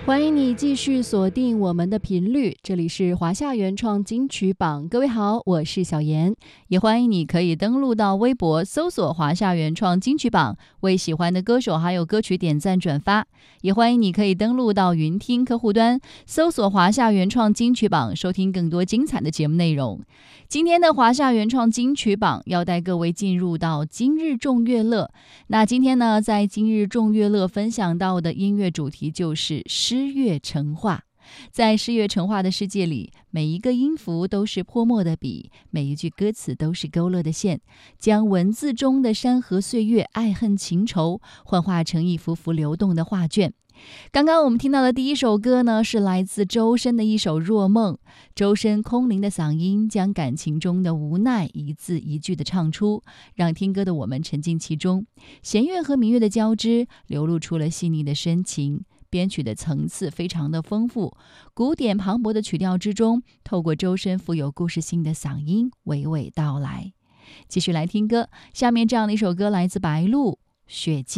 欢迎你继续锁定我们的频率，这里是华夏原创金曲榜。各位好，我是小妍，也欢迎你可以登录到微博搜索华夏原创金曲榜，为喜欢的歌手还有歌曲点赞转发。也欢迎你可以登录到云听客户端，搜索华夏原创金曲榜，收听更多精彩的节目内容。今天的华夏原创金曲榜要带各位进入到今日众乐乐。那今天呢，在今日众乐乐分享到的音乐主题就是诗乐成画。在诗乐成画的世界里，每一个音符都是泼墨的笔，每一句歌词都是勾勒的线，将文字中的山河岁月、爱恨情仇幻化成一幅幅流动的画卷。刚刚我们听到的第一首歌呢，是来自周深的一首《若梦》。周深空灵的嗓音将感情中的无奈一字一句的唱出，让听歌的我们沉浸其中。弦乐和民乐的交织流露出了细腻的深情，编曲的层次非常的丰富，古典磅礴的曲调之中，透过周深富有故事性的嗓音娓娓道来。继续来听歌，下面这样的一首歌来自白鹿《雪季》。